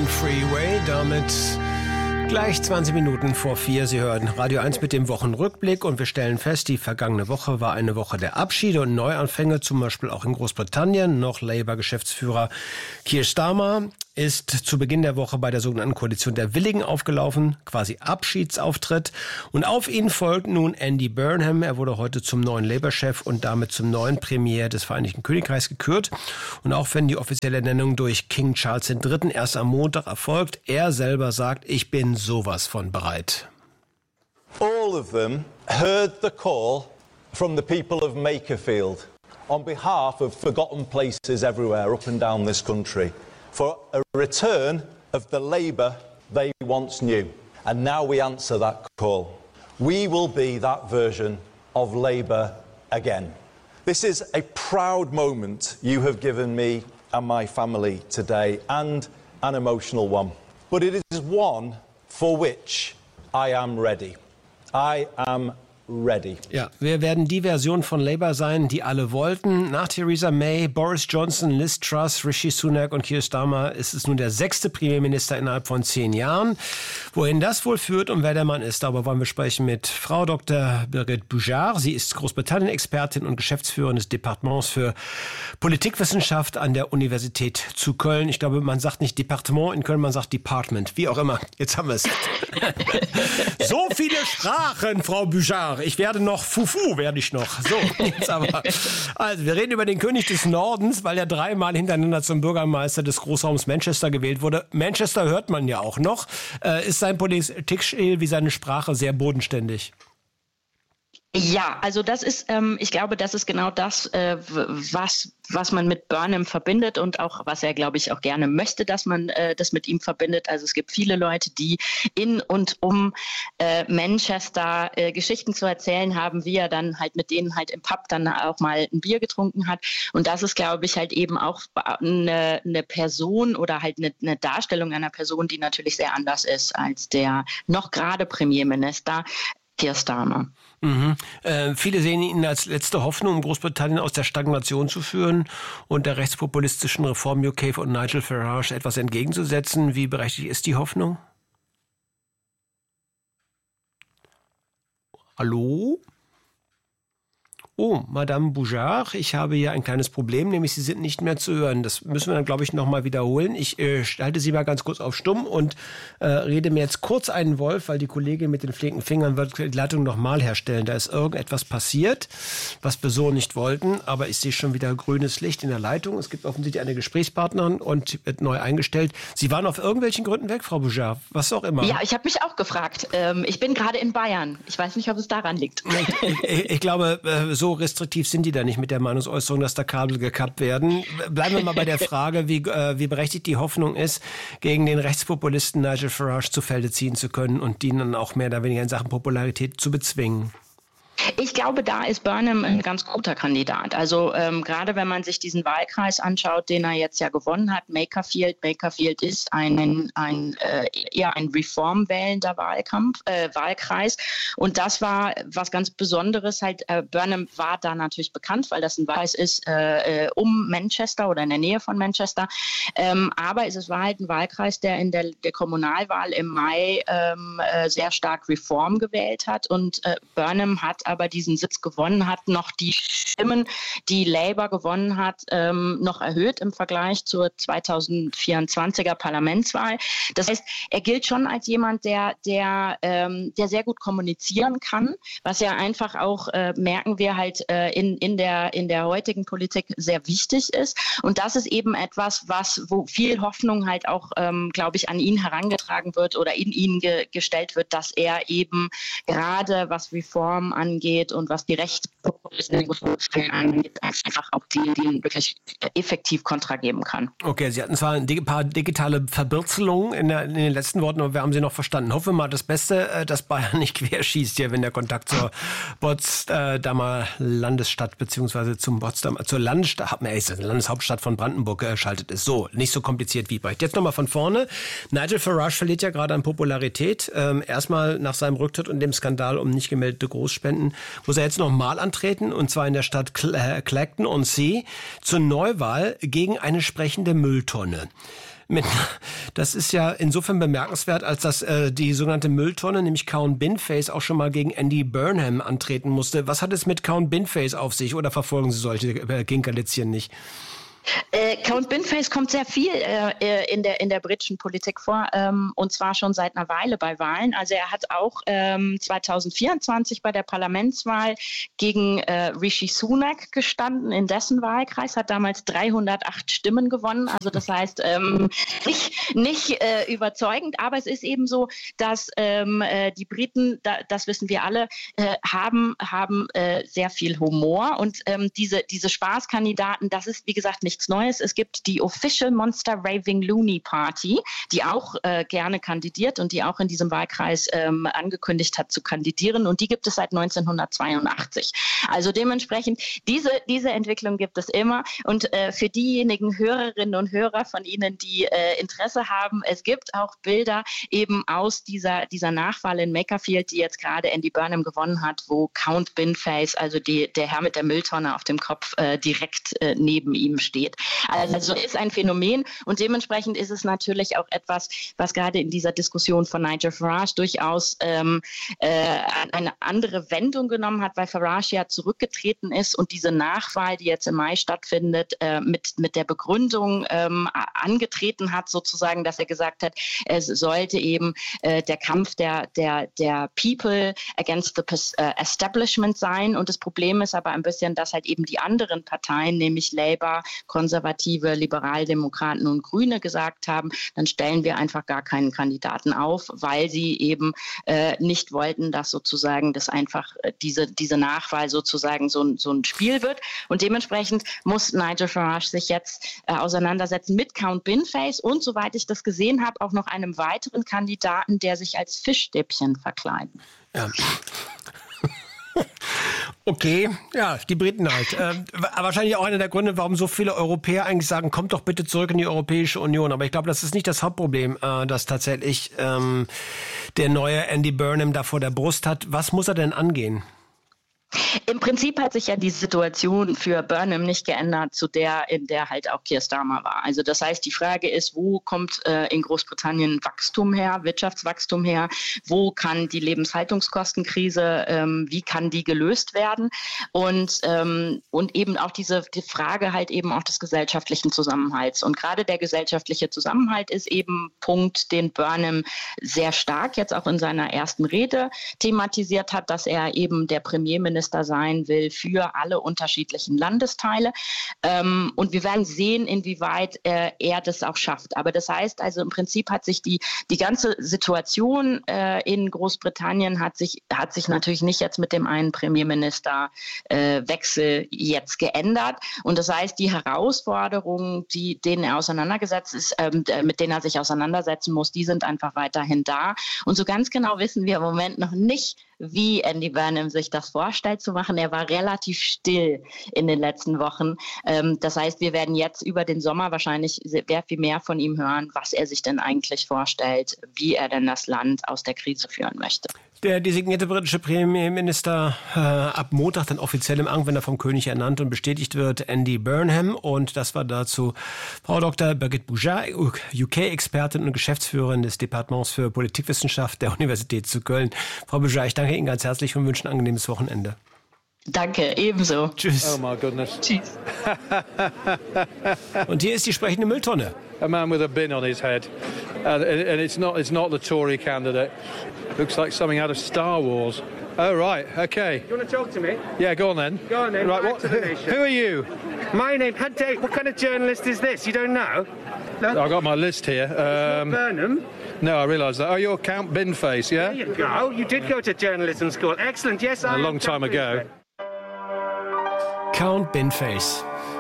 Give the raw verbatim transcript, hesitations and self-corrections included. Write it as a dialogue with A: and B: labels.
A: Freeway, damit gleich zwanzig Minuten vor vier. Sie hören Radio eins mit dem Wochenrückblick und wir stellen fest, die vergangene Woche war eine Woche der Abschiede und Neuanfänge, zum Beispiel auch in Großbritannien. Noch Labour-Geschäftsführer Keir Starmer ist zu Beginn der Woche bei der sogenannten Koalition der Willigen aufgelaufen, quasi Abschiedsauftritt. Und auf ihn folgt nun Andy Burnham. Er wurde heute zum neuen Labour-Chef und damit zum neuen Premier des Vereinigten Königreichs gekürt. Und auch wenn die offizielle Ernennung durch King Charles der Dritte erst am Montag erfolgt, er selber sagt, ich bin sowas von bereit.
B: All of them heard the call from the people of Makerfield on behalf of forgotten places everywhere up and down this country. For a return of the Labour they once knew. And now we answer that call. We will be that version of Labour again. This is a proud moment you have given me and my family today, and an emotional one. But it is one for which I am ready. I am ready.
A: Ja, wir werden die Version von Labour sein, die alle wollten. Nach Theresa May, Boris Johnson, Liz Truss, Rishi Sunak und Keir Starmer ist es nun der sechste Premierminister innerhalb von zehn Jahren. Wohin das wohl führt und wer der Mann ist, darüber wollen wir sprechen mit Frau Doktor Birgit Bujard. Sie ist Großbritannien-Expertin und Geschäftsführerin des Departements für Politikwissenschaft an der Universität zu Köln. Ich glaube, man sagt nicht Departement in Köln, man sagt Department. Wie auch immer. Jetzt haben wir es. So viele Sprachen, Frau Bujard. Ich werde noch Fufu, werde ich noch. So, jetzt aber. Also, wir reden über den König des Nordens, weil er dreimal hintereinander zum Bürgermeister des Großraums Manchester gewählt wurde. Manchester hört man ja auch noch. Äh, ist sein Politikstil wie seine Sprache sehr bodenständig?
C: Ja, also das ist, ähm, ich glaube, das ist genau das, äh, was was man mit Burnham verbindet und auch, was er, glaube ich, auch gerne möchte, dass man äh, das mit ihm verbindet. Also es gibt viele Leute, die in und um äh, Manchester äh, Geschichten zu erzählen haben, wie er dann halt mit denen halt im Pub dann auch mal ein Bier getrunken hat. Und das ist, glaube ich, halt eben auch eine, eine Person oder halt eine, eine Darstellung einer Person, die natürlich sehr anders ist als der noch gerade Premierminister Keir Starmer.
A: Mhm. Äh, viele sehen ihn als letzte Hoffnung, um Großbritannien aus der Stagnation zu führen und der rechtspopulistischen Reform-U K von Nigel Farage etwas entgegenzusetzen. Wie berechtigt ist die Hoffnung? Hallo? Oh, Madame Bujard, ich habe hier ein kleines Problem, nämlich Sie sind nicht mehr zu hören. Das müssen wir dann, glaube ich, nochmal wiederholen. Ich äh, schalte Sie mal ganz kurz auf Stumm und äh, rede mir jetzt kurz einen Wolf, weil die Kollegin mit den flinken Fingern wird die Leitung nochmal herstellen. Da ist irgendetwas passiert, was wir so nicht wollten, aber ich sehe schon wieder grünes Licht in der Leitung. Es gibt offensichtlich eine Geschäftspartnerin und wird neu eingestellt. Sie waren auf irgendwelchen Gründen weg, Frau Bujard, was auch immer.
C: Ja, ich habe mich auch gefragt. Ähm, ich bin gerade in Bayern. Ich weiß nicht, ob es daran liegt.
A: Ich, ich, ich glaube, äh, so So restriktiv sind die da nicht mit der Meinungsäußerung, dass da Kabel gekappt werden. Bleiben wir mal bei der Frage, wie, äh, wie berechtigt die Hoffnung ist, gegen den Rechtspopulisten Nigel Farage zu Felde ziehen zu können und ihn dann auch mehr oder weniger in Sachen Popularität zu bezwingen.
C: Ich glaube, da ist Burnham ein ganz guter Kandidat. Also ähm, gerade wenn man sich diesen Wahlkreis anschaut, den er jetzt ja gewonnen hat, Makerfield. Makerfield ist ein, ein äh, eher ein reformwählender Wahlkampf, äh, Wahlkreis. Und das war was ganz Besonderes. Halt, äh, Burnham war da natürlich bekannt, weil das ein Wahlkreis ist äh, um Manchester oder in der Nähe von Manchester. Ähm, aber es war halt ein Wahlkreis, der in der, der Kommunalwahl im Mai ähm, äh, sehr stark Reform gewählt hat. Und äh, Burnham hat aber diesen Sitz gewonnen hat, noch die Stimmen, die Labour gewonnen hat, ähm, noch erhöht im Vergleich zur zweitausendvierundzwanziger Parlamentswahl. Das heißt, er gilt schon als jemand, der, der, ähm, der sehr gut kommunizieren kann, was ja einfach auch, äh, merken wir halt, äh, in, in, der, in der heutigen Politik sehr wichtig ist. Und das ist eben etwas, was, wo viel Hoffnung halt auch, ähm, glaube ich, an ihn herangetragen wird oder in ihn ge- gestellt wird, dass er eben gerade was Reform angeht, angeht und was die Rechtspopulisten angeht, einfach auch die, die wirklich effektiv Kontra geben kann.
A: Okay, Sie hatten zwar ein paar digitale Verbürzelungen in, der, in den letzten Worten, aber wir haben Sie noch verstanden. Hoffen wir mal das Beste, dass Bayern nicht querschießt hier, wenn der Kontakt zur Potsdamer Landesstadt beziehungsweise zum Potsdam, zur Landesstadt, nee, ist das Landeshauptstadt von Brandenburg geschaltet ist. So, nicht so kompliziert wie Brecht. Jetzt nochmal von vorne. Nigel Farage verliert ja gerade an Popularität. Ähm, erstmal nach seinem Rücktritt und dem Skandal um nicht gemeldete Großspenden muss er jetzt nochmal antreten, und zwar in der Stadt Clacton-on-Sea zur Neuwahl gegen eine sprechende Mülltonne. Mit, das ist ja insofern bemerkenswert, als dass äh, die sogenannte Mülltonne, nämlich Count Binface, auch schon mal gegen Andy Burnham antreten musste. Was hat es mit Count Binface auf sich oder verfolgen Sie solche äh, Kinkerlitzchen nicht?
C: Äh, Count Binface kommt sehr viel äh, in der in der britischen Politik vor, ähm, und zwar schon seit einer Weile bei Wahlen. Also er hat auch ähm, zwanzig vierundzwanzig bei der Parlamentswahl gegen äh, Rishi Sunak gestanden in dessen Wahlkreis, hat damals dreihundertacht Stimmen gewonnen. Also das heißt ähm, nicht, nicht äh, überzeugend, aber es ist eben so, dass ähm, äh, die Briten, da, das wissen wir alle, äh, haben haben äh, sehr viel Humor und ähm, diese diese Spaßkandidaten, das ist wie gesagt nicht Neues. Es gibt die Official Monster Raving Loony Party, die auch äh, gerne kandidiert und die auch in diesem Wahlkreis ähm, angekündigt hat zu kandidieren, und die gibt es seit neunzehnhundertzweiundachtzig. Also dementsprechend, diese, diese Entwicklung gibt es immer, und äh, für diejenigen Hörerinnen und Hörer von Ihnen, die äh, Interesse haben, es gibt auch Bilder eben aus dieser, dieser Nachwahl in Makerfield, die jetzt gerade Andy Burnham gewonnen hat, wo Count Binface, also die, der Herr mit der Mülltonne auf dem Kopf, äh, direkt äh, neben ihm steht. Also ist ein Phänomen, und dementsprechend ist es natürlich auch etwas, was gerade in dieser Diskussion von Nigel Farage durchaus ähm, äh, eine andere Wendung genommen hat, weil Farage ja zurückgetreten ist und diese Nachwahl, die jetzt im Mai stattfindet, äh, mit, mit der Begründung ähm, angetreten hat, sozusagen, dass er gesagt hat, es sollte eben äh, der Kampf der, der, der People against the uh, Establishment sein, und das Problem ist aber ein bisschen, dass halt eben die anderen Parteien, nämlich Labour, Konservative, Liberaldemokraten und Grüne gesagt haben, dann stellen wir einfach gar keinen Kandidaten auf, weil sie eben äh, nicht wollten, dass sozusagen das einfach äh, diese, diese Nachwahl sozusagen so, so ein Spiel wird. Und dementsprechend muss Nigel Farage sich jetzt äh, auseinandersetzen mit Count Binface und, soweit ich das gesehen habe, auch noch einem weiteren Kandidaten, der sich als Fischstäbchen verkleidet.
A: Ja. Okay, ja, die Briten halt. Äh, wahrscheinlich auch einer der Gründe, warum so viele Europäer eigentlich sagen, kommt doch bitte zurück in die Europäische Union. Aber ich glaube, das ist nicht das Hauptproblem, äh, dass tatsächlich ähm, der neue Andy Burnham da vor der Brust hat. Was muss er denn angehen?
C: Im Prinzip hat sich ja die Situation für Burnham nicht geändert zu der, in der halt auch Keir Starmer war. Also das heißt, die Frage ist, wo kommt äh, in Großbritannien Wachstum her, Wirtschaftswachstum her? Wo kann die Lebenshaltungskostenkrise, ähm, wie kann die gelöst werden? Und, ähm, und eben auch diese die Frage halt eben auch des gesellschaftlichen Zusammenhalts. Und gerade der gesellschaftliche Zusammenhalt ist eben ein Punkt, den Burnham sehr stark jetzt auch in seiner ersten Rede thematisiert hat, dass er eben der Premierminister sein will für alle unterschiedlichen Landesteile. Ähm, und wir werden sehen, inwieweit äh, er das auch schafft. Aber das heißt also, im Prinzip hat sich die, die ganze Situation äh, in Großbritannien hat sich, hat sich natürlich nicht jetzt mit dem einen Premierministerwechsel äh, jetzt geändert. Und das heißt, die Herausforderungen, die, denen er auseinandergesetzt ist, ähm, mit denen er sich auseinandersetzen muss, die sind einfach weiterhin da. Und so ganz genau wissen wir im Moment noch nicht, wie Andy Burnham sich das vorstellt zu machen. Er war relativ still in den letzten Wochen. Ähm, das heißt, wir werden jetzt über den Sommer wahrscheinlich sehr viel mehr von ihm hören, was er sich denn eigentlich vorstellt, wie er denn das Land aus der Krise führen möchte.
A: Der designierte britische Premierminister äh, ab Montag dann offiziell im Amt, wenn er vom König ernannt und bestätigt wird, Andy Burnham. Und das war dazu Frau Doktor Birgit Bouchard, U K-Expertin und Geschäftsführerin des Departements für Politikwissenschaft der Universität zu Köln. Frau Bouchard, ich danke Ihnen ganz herzlich und wünsche ein angenehmes Wochenende.
C: Danke, ebenso.
A: Tschüss.
D: Oh my goodness.
C: Tschüss.
A: Und hier ist die sprechende Mülltonne.
D: A man with a bin on his head, and, and it's not it's not the Tory candidate. Looks like something out of Star Wars. Oh right, okay.
E: You want to talk to me?
D: Yeah, go on then.
E: Go on then.
D: Right,
E: Back
D: what?
E: to the nation.
D: Who are you?
E: My name. How dare, what kind of journalist is this? You don't know? No?
D: I've got my list here. Um,
E: Burnham.
D: no, I realise that. Oh, you're Count Binface, yeah?
E: There you go. You did go to journalism school. Excellent. Yes, I.
D: A long time ago.
A: Count Binface.